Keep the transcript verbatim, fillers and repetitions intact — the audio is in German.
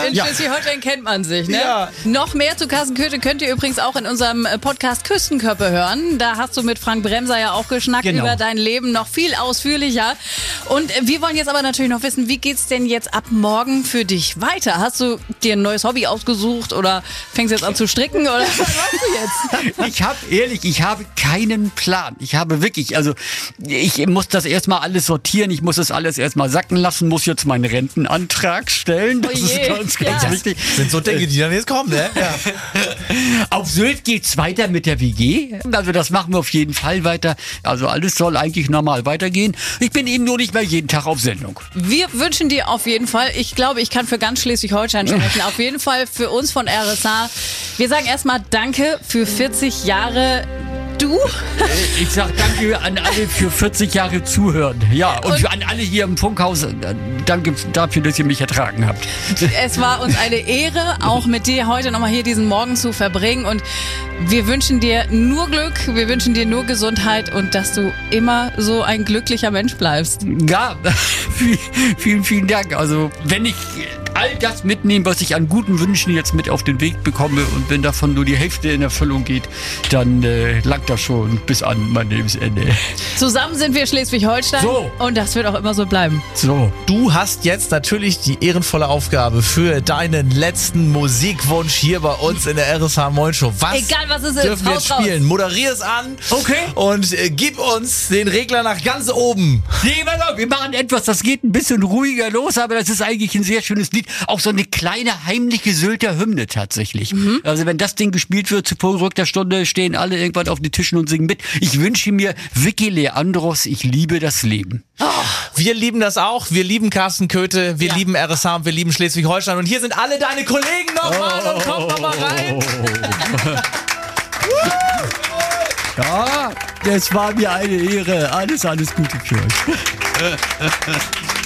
In Ja. Schleswig-Holstein kennt man sich, ne? Ja. Noch mehr zu Carsten Köthe könnt ihr übrigens auch in unserem Podcast Küstenkörper hören. Da hast du mit Frank Bremser ja auch geschnackt Genau. über dein Leben, noch viel ausführlicher. Und wir wollen jetzt aber natürlich noch wissen, wie geht's denn jetzt ab morgen für dich weiter? Hast du dir ein neues Hobby ausgesucht oder fängst jetzt an zu stricken oder was machst du jetzt? Ich habe ehrlich, ich habe keinen Plan. Ich habe wirklich, also ich muss das erstmal alles sortieren, ich muss das alles erstmal sacken lassen, muss jetzt meinen Rentenantrag stellen. Das Oh je, ist ganz, ganz ja. wichtig. Das sind so Dinge, die dann jetzt kommen, ne? Ja. Auf Sylt geht's weiter mit der W G. Also das machen wir auf jeden Fall weiter. Also alles soll eigentlich normal weitergehen. Ich bin eben nur nicht mehr jeden Tag auf Sendung. Wir wünschen dir auf jeden Fall, ich glaube, ich kann für ganz Schleswig-Holstein sprechen, auf jeden Fall für uns von R S A. Wir sagen erstmal Danke für vierzig Jahre. Du? Ich sag danke an alle für vierzig Jahre Zuhören. Ja, und, Und- an alle hier im Funkhaus. äh, Danke dafür, dass ihr mich ertragen habt. Es war uns eine Ehre, auch mit dir heute nochmal hier diesen Morgen zu verbringen. Und wir wünschen dir nur Glück, wir wünschen dir nur Gesundheit und dass du immer so ein glücklicher Mensch bleibst. Ja, vielen, vielen Dank. Also, wenn ich all das mitnehme, was ich an guten Wünschen jetzt mit auf den Weg bekomme und wenn davon nur die Hälfte in Erfüllung geht, dann äh, langt das schon bis an mein Lebensende. Zusammen sind wir Schleswig-Holstein So. und das wird auch immer so bleiben. So. Du hast jetzt natürlich die ehrenvolle Aufgabe für deinen letzten Musikwunsch hier bei uns in der R S H Moin Show. Was Egal, was es ist, dürfen wir haus jetzt raus. spielen? Moderier es an. Okay. Und äh, gib uns den Regler nach ganz oben. Nee, pass auf, wir machen etwas, das geht ein bisschen ruhiger los, aber das ist eigentlich ein sehr schönes Lied. Auch so eine kleine heimliche Sylter Hymne tatsächlich. Also wenn das Ding gespielt wird zu vorgerückter Stunde, stehen alle irgendwann auf den Tischen und singen mit. Ich wünsche mir Vicky Leandros, ich liebe das Leben. Wir lieben das auch. Wir lieben Carsten Köthe. Wir Ja. lieben R S H und wir lieben Schleswig-Holstein. Und hier sind alle deine Kollegen nochmal und kommt nochmal rein. Ja, es war mir eine Ehre. Alles, alles Gute für euch.